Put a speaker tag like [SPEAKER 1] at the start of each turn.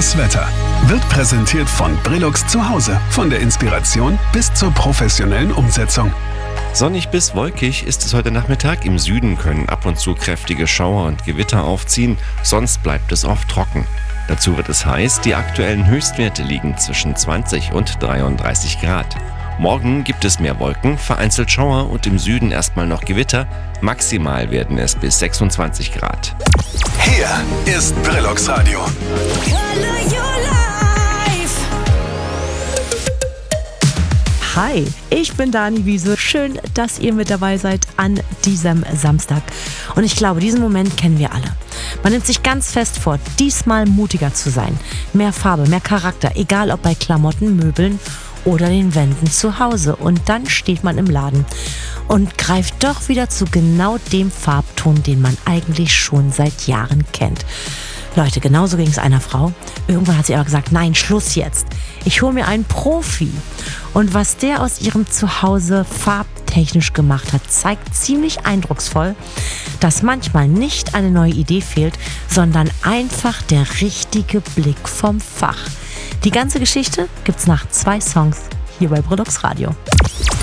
[SPEAKER 1] Das Wetter wird präsentiert von Brillux zu Hause. Von der Inspiration bis zur professionellen Umsetzung.
[SPEAKER 2] Sonnig bis wolkig ist es heute Nachmittag. Im Süden können ab und zu kräftige Schauer und Gewitter aufziehen, sonst bleibt es oft trocken. Dazu wird es heiß, die aktuellen Höchstwerte liegen zwischen 20 und 33 Grad. Morgen gibt es mehr Wolken, vereinzelt Schauer und im Süden erstmal noch Gewitter. Maximal werden es bis 26 Grad.
[SPEAKER 1] Hier ist Brillux Radio.
[SPEAKER 3] Hi, ich bin Dani Wiese. Schön, dass ihr mit dabei seid an diesem Samstag. Und ich glaube, diesen Moment kennen wir alle. Man nimmt sich ganz fest vor, diesmal mutiger zu sein. Mehr Farbe, mehr Charakter, egal ob bei Klamotten, Möbeln oder den Wänden zu Hause. Und dann steht man im Laden und greift doch wieder zu genau dem Farbton, den man eigentlich schon seit Jahren kennt. Leute, genauso ging es einer Frau. Irgendwann hat sie aber gesagt, nein, Schluss jetzt. Ich hole mir einen Profi. Und was der aus ihrem Zuhause farbtechnisch gemacht hat, zeigt ziemlich eindrucksvoll, dass manchmal nicht eine neue Idee fehlt, sondern einfach der richtige Blick vom Fach. Die ganze Geschichte gibt's nach 2 Songs hier bei Brillux Radio.